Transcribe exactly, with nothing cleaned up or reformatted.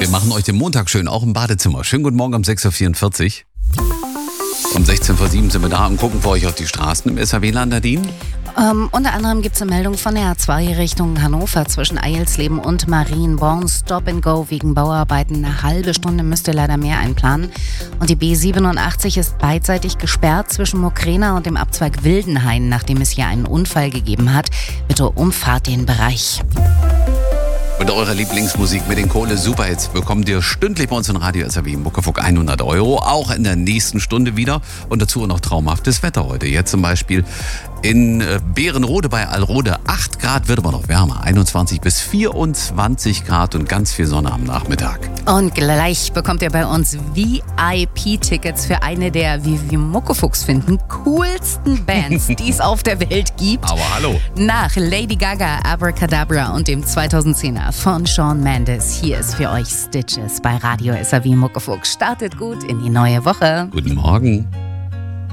Wir machen euch den Montag schön, auch im Badezimmer. Schönen guten Morgen um sechs Uhr vierundvierzig. Um sechzehn vor sieben sind wir da und gucken für euch auf die Straßen im S H W-Land, Nadine. Ähm, unter anderem gibt es eine Meldung von der A zwei Richtung Hannover zwischen Eilsleben und Marienborn. Stop and go wegen Bauarbeiten. Eine halbe Stunde müsst ihr leider mehr einplanen. Und die B siebenundachtzig ist beidseitig gesperrt zwischen Mokrena und dem Abzweig Wildenhain, nachdem es hier einen Unfall gegeben hat. Bitte umfahrt den Bereich. Mit eurer Lieblingsmusik, mit den Kohle-Superhits bekommt ihr stündlich bei uns in Radio S R W Muckefuck hundert Euro, auch in der nächsten Stunde wieder. Und dazu noch traumhaftes Wetter heute. Jetzt zum Beispiel in Beerenrode bei Alrode acht Grad, wird aber noch wärmer. einundzwanzig bis vierundzwanzig Grad und ganz viel Sonne am Nachmittag. Und gleich bekommt ihr bei uns V I P-Tickets für eine der, wie wir Muckefuchs finden, coolsten Bands, die es auf der Welt gibt. Aber hallo. Nach Lady Gaga, Abracadabra und dem zweitausendzehner von Shawn Mendes. Hier ist für euch Stitches bei Radio S R W Muckefuck. Startet gut in die neue Woche. Guten Morgen.